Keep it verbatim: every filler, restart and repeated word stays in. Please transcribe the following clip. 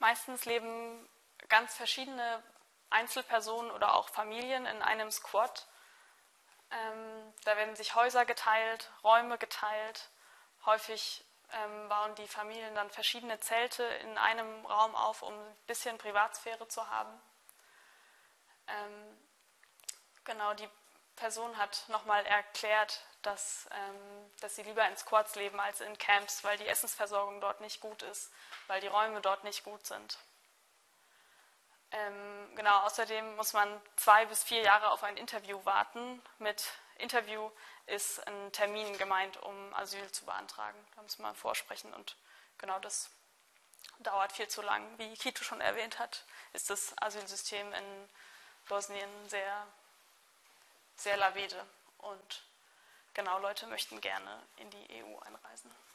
meistens leben ganz verschiedene Einzelpersonen oder auch Familien in einem Squat. Ähm, da werden sich Häuser geteilt, Räume geteilt. Häufig ähm, bauen die Familien dann verschiedene Zelte in einem Raum auf, um ein bisschen Privatsphäre zu haben. Ähm, genau, die Person hat nochmal erklärt, dass, ähm, dass sie lieber in Squats leben als in Camps, weil die Essensversorgung dort nicht gut ist, weil die Räume dort nicht gut sind. Ähm, genau, außerdem muss man zwei bis vier Jahre auf ein Interview warten. Mit Interview ist ein Termin gemeint, um Asyl zu beantragen. Da muss man vorsprechen und genau das dauert viel zu lang. Wie Kito schon erwähnt hat, ist das Asylsystem in Bosnien sehr, sehr lavede und genau, Leute möchten gerne in die E U einreisen.